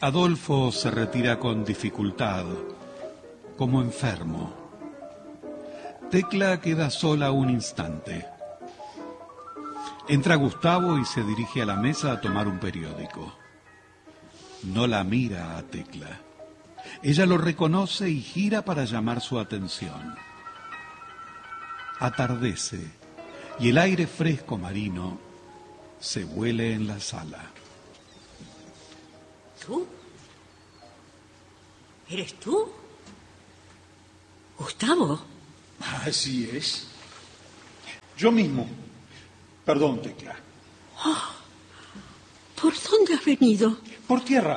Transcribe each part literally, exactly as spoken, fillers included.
Adolfo se retira con dificultad, como enfermo. Tecla queda sola un instante. Entra Gustavo y se dirige a la mesa a tomar un periódico. No la mira a Tecla. Ella lo reconoce y gira para llamar su atención. Atardece y el aire fresco marino se huele en la sala. ¿Tú? ¿Eres tú? ¿Gustavo? Así es. Yo mismo. Perdón, Tecla. Oh, ¿por dónde has venido? Por tierra.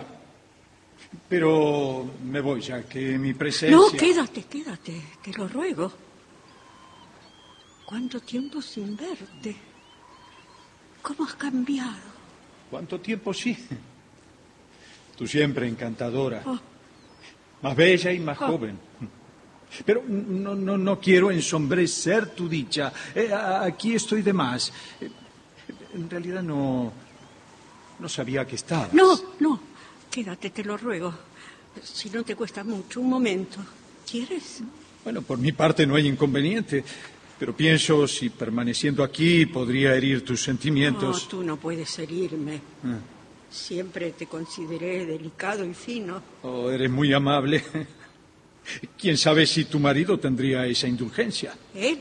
Pero me voy ya, que mi presencia... No, quédate, quédate, te lo ruego. ¿Cuánto tiempo sin verte? ¿Cómo has cambiado? ¿Cuánto tiempo sí? Tú siempre encantadora. Oh. Más bella y más oh. joven. Pero no, no, no quiero ensombrecer tu dicha. Eh, aquí estoy de más. Eh, en realidad no... No sabía que estabas. No, no. Quédate, te lo ruego. Si no te cuesta mucho, un momento. ¿Quieres? Bueno, por mi parte no hay inconveniente. Pero pienso, si permaneciendo aquí podría herir tus sentimientos... No, tú no puedes herirme. Ah. Siempre te consideré delicado y fino. Oh, eres muy amable. ¿Quién sabe si tu marido tendría esa indulgencia? ¿Él?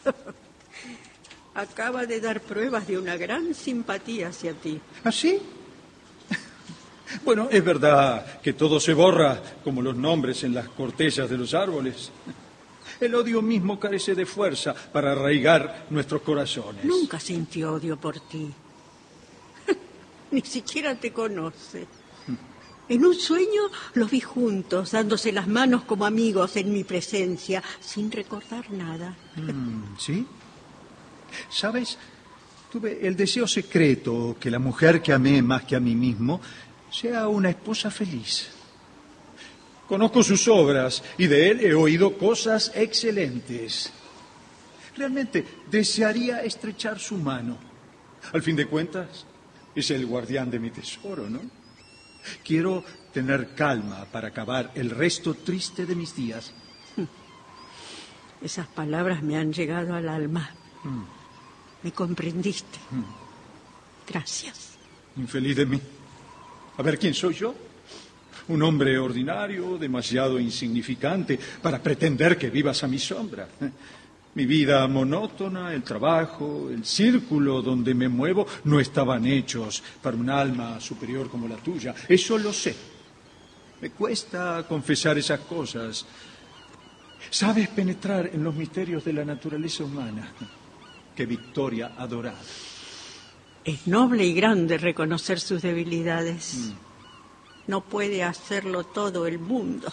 Acaba de dar pruebas de una gran simpatía hacia ti. ¿Ah, sí? Bueno, es verdad que todo se borra, como los nombres en las cortellas de los árboles. El odio mismo carece de fuerza para arraigar nuestros corazones. Nunca sintió odio por ti. Ni siquiera te conoce. En un sueño los vi juntos, dándose las manos como amigos en mi presencia, sin recordar nada. Mm, ¿sí? ¿Sabes? Tuve el deseo secreto que la mujer que amé más que a mí mismo sea una esposa feliz. Conozco sus obras y de él he oído cosas excelentes. Realmente desearía estrechar su mano. Al fin de cuentas, es el guardián de mi tesoro, ¿no? Quiero tener calma para acabar el resto triste de mis días. Esas palabras me han llegado al alma. Mm. Me comprendiste. Mm. Gracias. Infeliz de mí. A ver, ¿quién soy yo? Un hombre ordinario, demasiado insignificante para pretender que vivas a mi sombra. Mi vida monótona, el trabajo, el círculo donde me muevo, no estaban hechos para un alma superior como la tuya. Eso lo sé. Me cuesta confesar esas cosas. Sabes penetrar en los misterios de la naturaleza humana. Qué victoria adorada. Es noble y grande reconocer sus debilidades. Mm. No puede hacerlo todo el mundo.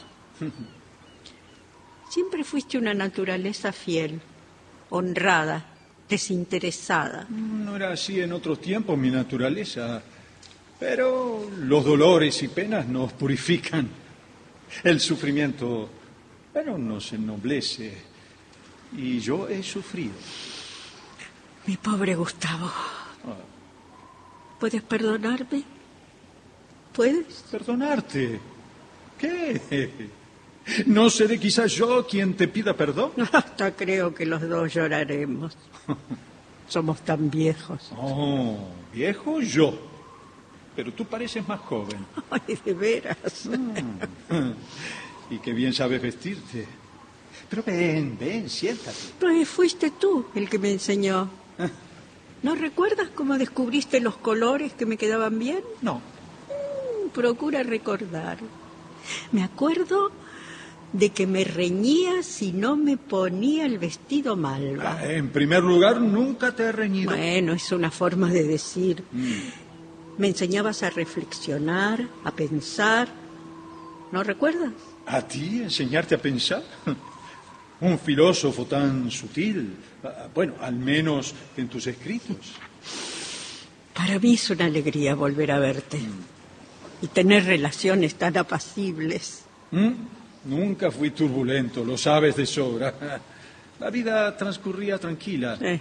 Siempre fuiste una naturaleza fiel, honrada, desinteresada. No era así en otros tiempos mi naturaleza, pero los dolores y penas nos purifican. El sufrimiento, bueno, nos ennoblece. Y yo he sufrido. Mi pobre Gustavo. Ah. ¿Puedes perdonarme? ¿Puedes? ¿Perdonarte? ¿Qué? ¿No seré quizás yo quien te pida perdón? Hasta creo que los dos lloraremos. Somos tan viejos. Oh, viejo yo. Pero tú pareces más joven. Ay, de veras. Mm. Y qué bien sabes vestirte. Pero ven, ven, siéntate. Pues fuiste tú el que me enseñó. ¿No recuerdas cómo descubriste los colores que me quedaban bien? No. Mm, procura recordar. Me acuerdo de que me reñía si no me ponía el vestido malva. Ah, en primer lugar, nunca te he reñido. Bueno, es una forma de decir. Mm. Me enseñabas a reflexionar, a pensar. ¿No recuerdas? ¿A ti enseñarte a pensar? Un filósofo tan sutil. Bueno, al menos en tus escritos. Para mí es una alegría volver a verte. Mm. Y tener relaciones tan apacibles. ¿Mm? Nunca fui turbulento, lo sabes de sobra. La vida transcurría tranquila. Eh,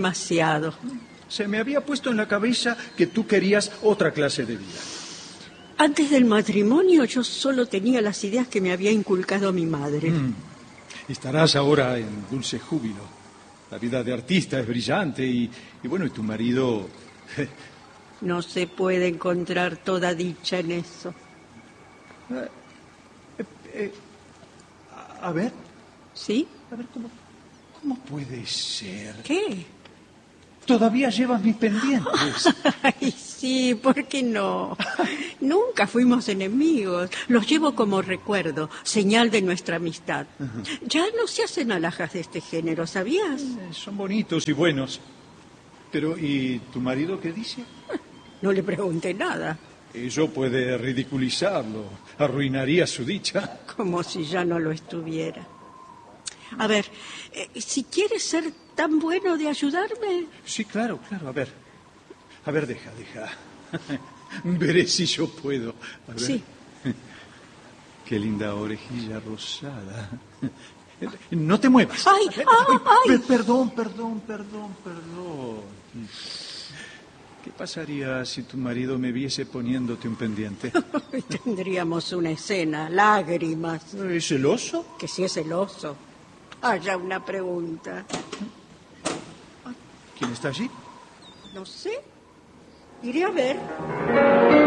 demasiado. Se me había puesto en la cabeza que tú querías otra clase de vida. Antes del matrimonio yo solo tenía las ideas que me había inculcado mi madre. Mm. Estarás ahora en dulce júbilo. La vida de artista es brillante y, y bueno, y tu marido... No se puede encontrar toda dicha en eso. Eh, eh, eh, a, a ver, ¿Sí? a ver, ¿cómo, cómo puede ser? ¿Qué? Todavía llevas mis pendientes. Ay, sí, ¿por qué no? Nunca fuimos enemigos. Los llevo como recuerdo, señal de nuestra amistad. Ya no se hacen alhajas de este género, ¿sabías? Eh, Son bonitos y buenos. Pero, ¿y tu marido qué dice? No le pregunté nada, Eso puede ridiculizarlo. Arruinaría su dicha. como si ya no lo estuviera. A ver, eh, si quieres ser tan bueno de ayudarme... Sí, claro, claro. A ver. A ver, deja, deja. Veré si yo puedo. A ver. Sí. Qué linda orejilla rosada. No te muevas. ¡Ay, ah, ay! Per- Perdón, perdón, perdón, perdón. ¿Qué pasaría si tu marido me viese poniéndote un pendiente? Tendríamos una escena, lágrimas. ¿Es celoso? Que si es celoso. Haya una pregunta. ¿Quién está allí? No sé. Iré a ver.